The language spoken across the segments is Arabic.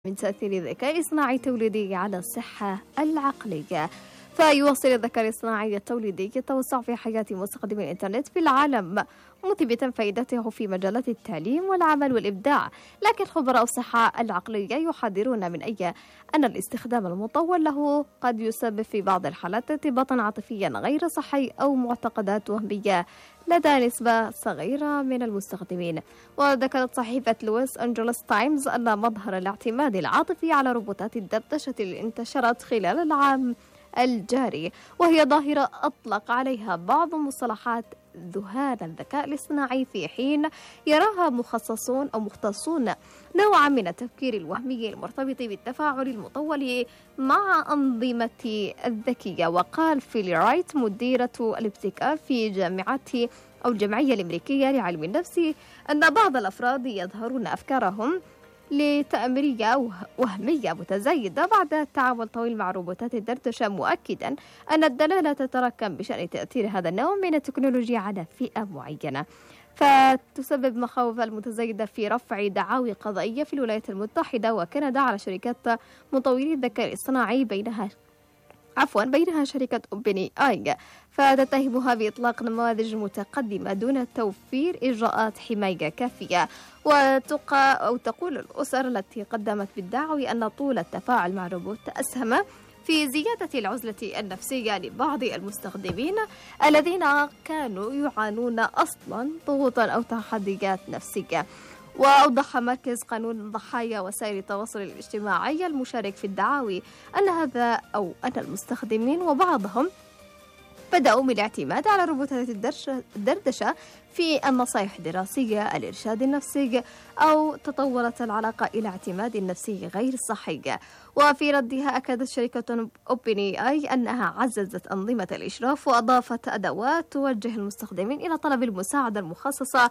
من تأثير الذكاء الاصطناعي التوليدي على الصحة العقلية. فيواصل الذكاء الاصطناعي التوليدي التوسع في حياة مستخدمي الإنترنت في العالم، مثبتا فائدته في مجالات التعليم والعمل والإبداع. لكن خبراء الصحة العقلية يحذرون أن الاستخدام المطول له قد يسبب في بعض الحالات ارتباطا عاطفيا غير صحي أو معتقدات وهمية لدى نسبة صغيرة من المستخدمين. وذكرت صحيفة لويس أنجلوس تايمز أن مظهر الاعتماد العاطفي على روبوتات الدردشة اللي انتشرت خلال العام الجاري، وهي ظاهرة أطلق عليها بعض مصطلحات ذهان الذكاء الاصطناعي، في حين يراها مختصون نوعا من التفكير الوهمي المرتبط بالتفاعل المطول مع أنظمة الذكية. وقال فيلي رايت مديرة الابتكار في الجمعية الأمريكية لعلم النفس أن بعض الأفراد يظهرون أفكارهم لتأميرية وهمية متزايدة بعد التعامل طويل مع روبوتات الدردشة، مؤكدا أن الدلالة تتراكم بشأن تأثير هذا النوع من التكنولوجيا على فئة معينة، فتسبب مخاوف المتزايدة في رفع دعاوى قضائية في الولايات المتحدة وكندا على شركات مطوري الذكاء الاصطناعي بينها شركة أوبن آي، فتتهمها بإطلاق نماذج متقدمة دون توفير إجراءات حماية كافية. وتقول الأسر التي قدمت بالدعوى أن طول التفاعل مع الروبوت أسهم في زيادة العزلة النفسية لبعض المستخدمين الذين كانوا يعانون أصلا ضغوطا أو تحديات نفسية. وأوضح مركز قانون ضحايا وسائل التواصل الاجتماعي المشارك في الدعاوي أن المستخدمين وبعضهم بدأوا من الاعتماد على روبوتات الدردشة في النصائح الدراسية، الإرشاد النفسي، أو تطورت العلاقة إلى اعتماد نفسي غير صحي. وفي ردها أكدت شركة أوبن آي أنها عززت أنظمة الإشراف وأضافت أدوات توجه المستخدمين إلى طلب المساعدة المخصصة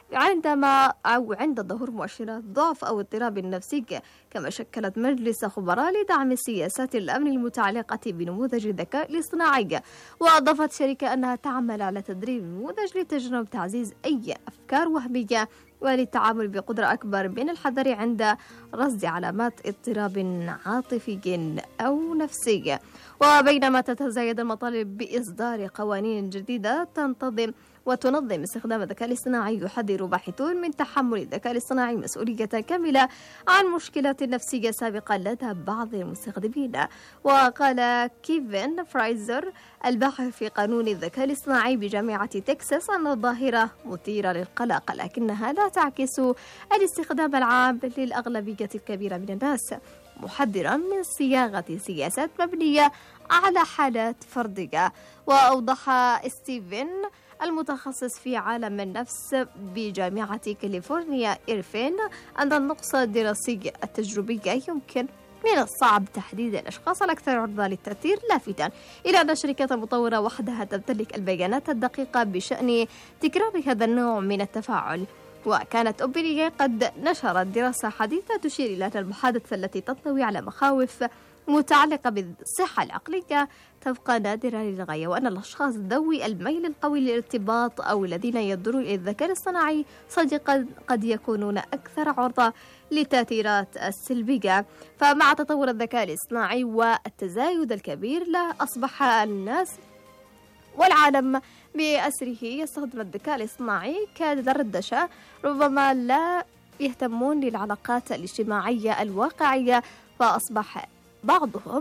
عند ظهور مؤشرات ضعف أو اضطراب نفسي. كما شكلت مجلس خبراء لدعم سياسات الأمن المتعلقة بنموذج الذكاء الاصطناعي. وأضافت شركة أنها تعمل على تدريب النموذج لتجنب تعزيز أي أفكار وهمية وللتعامل بقدرة أكبر من الحذر عند رصد علامات اضطراب عاطفي أو نفسي. وبينما تتزايد المطالب بإصدار قوانين جديدة تنظم استخدام الذكاء الاصطناعي، يحذر باحثون من تحمل الذكاء الاصطناعي مسؤولية كاملة عن مشكلات نفسية سابقة لدى بعض المستخدمين. وقال كيفن فرايزر الباحث في قانون الذكاء الاصطناعي بجامعة تكساس أن الظاهرة مثيرة للقلق، لكنها لا تعكس الاستخدام العام للأغلبية الكبيرة من الناس، محذرا من صياغة سياسات مبنية على حالات فردية. وأوضح ستيفن المتخصص في عالم النفس بجامعة كاليفورنيا إيرفين أن النقص الدراسي التجريبي يمكن من الصعب تحديد الأشخاص الأكثر عرضة للتأثير، لافتاً إلى أن الشركات المطورة وحدها تمتلك البيانات الدقيقة بشأن تكرار هذا النوع من التفاعل. وكانت أوبن قد نشرت دراسة حديثة تشير إلى أن المحادثة التي تنطوي على مخاوف متعلقة بالصحة العقلية تبقى نادرة للغاية، وأن الأشخاص ذوي الميل القوي للارتباط أو الذين ينظرون إلى الذكاء الاصطناعي صديقا قد يكونون أكثر عرضة للتأثيرات السلبية. فمع تطور الذكاء الاصطناعي والتزايد الكبير له، أصبح الناس والعالم بأسره يستخدم الذكاء الاصطناعي كدردشة، ربما لا يهتمون للعلاقات الاجتماعية الواقعية. فأصبح بعضهم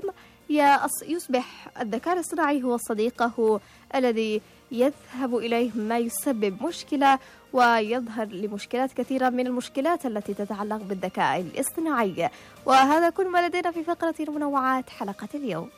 يصبح الذكاء الاصطناعي هو صديقه الذي يذهب إليه ما يسبب مشكلة ويظهر لمشكلات كثيرة من المشكلات التي تتعلق بالذكاء الاصطناعي. وهذا كل ما لدينا في فقرة المنوعات حلقة اليوم.